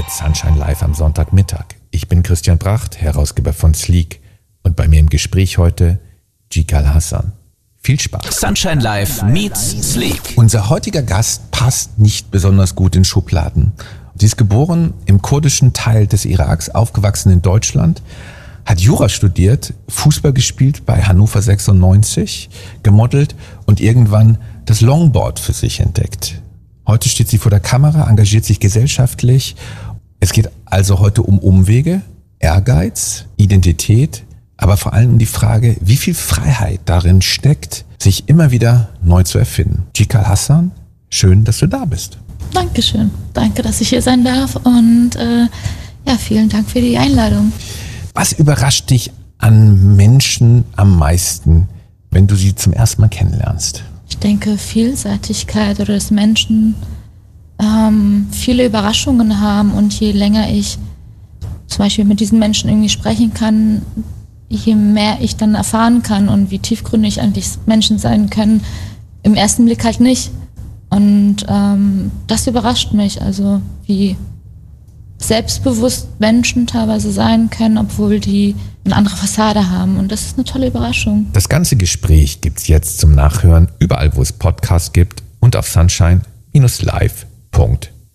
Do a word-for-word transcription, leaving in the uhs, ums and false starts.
hört Sunshine Live am Sonntagmittag. Ich bin Christian Bracht, Herausgeber von Sleek. Und bei mir im Gespräch heute Jikal Hassan. Viel Spaß. Sunshine Live meets Sleek. Unser heutiger Gast passt nicht besonders gut in Schubladen. Sie ist geboren im kurdischen Teil des Iraks, aufgewachsen in Deutschland, hat Jura studiert, Fußball gespielt bei Hannover sechsundneunzig, gemodelt und irgendwann das Longboard für sich entdeckt. Heute steht sie vor der Kamera, engagiert sich gesellschaftlich. Es geht also heute um Umwege, Ehrgeiz, Identität, aber vor allem um die Frage, wie viel Freiheit darin steckt, sich immer wieder neu zu erfinden. Jikal Hassan, schön, dass du da bist. Dankeschön. Danke, dass ich hier sein darf und äh, ja, vielen Dank für die Einladung. Was überrascht dich an Menschen am meisten, wenn du sie zum ersten Mal kennenlernst? Ich denke, Vielseitigkeit oder dass Menschen ähm, viele Überraschungen haben und je länger ich zum Beispiel mit diesen Menschen irgendwie sprechen kann, je mehr ich dann erfahren kann und wie tiefgründig eigentlich Menschen sein können, im ersten Blick halt nicht. Und ähm, das überrascht mich, also wie selbstbewusst Menschen teilweise sein können, obwohl die eine andere Fassade haben. Und das ist eine tolle Überraschung. Das ganze Gespräch gibt's jetzt zum Nachhören überall, wo es Podcasts gibt und auf sunshine Bindestrich live Punkt